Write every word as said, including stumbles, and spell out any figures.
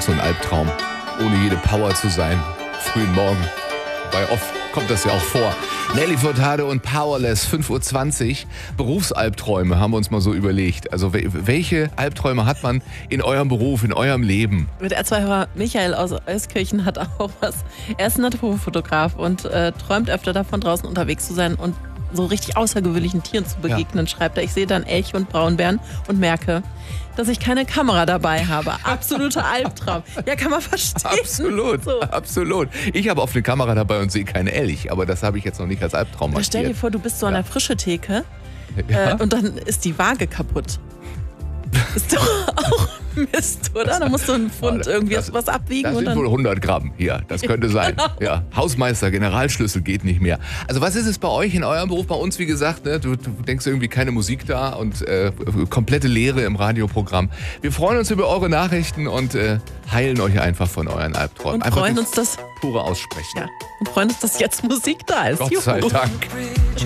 auch so ein Albtraum, ohne jede Power zu sein, frühen Morgen. Bei oft kommt das ja auch vor. Nelly Furtado und Powerless, fünf Uhr zwanzig. Berufsalbträume haben wir uns mal so überlegt. Also welche Albträume hat man in eurem Beruf, in eurem Leben? Der R zwei-Hörer Michael aus Euskirchen hat auch was. Er ist ein Naturfotograf und äh, träumt öfter davon, draußen unterwegs zu sein und so richtig außergewöhnlichen Tieren zu begegnen, ja. Schreibt er. Ich sehe dann Elche und Braunbären und merke, dass ich keine Kamera dabei habe. Absoluter Albtraum. Ja, kann man verstehen. Absolut, so. absolut. Ich habe oft eine Kamera dabei und sehe keinen Elch, aber das habe ich jetzt noch nicht als Albtraum markiert. Stell dir vor, du bist so an der Frischetheke Ja. äh, und dann ist die Waage kaputt. Ist doch auch Mist, oder? Da musst du einen Pfund irgendwie das, was abwiegen. Das und sind dann wohl hundert Gramm hier, das könnte sein. Genau. Ja. Hausmeister, Generalschlüssel geht nicht mehr. Also was ist es bei euch in eurem Beruf? Bei uns, wie gesagt, ne, du, du denkst irgendwie keine Musik da und äh, komplette Leere im Radioprogramm. Wir freuen uns über eure Nachrichten und äh, heilen euch einfach von euren Albträumen. Und einfach freuen uns, dass pure Aussprechen. Ja, und freuen uns, dass jetzt Musik da ist. Gott sei Juhu. Dank.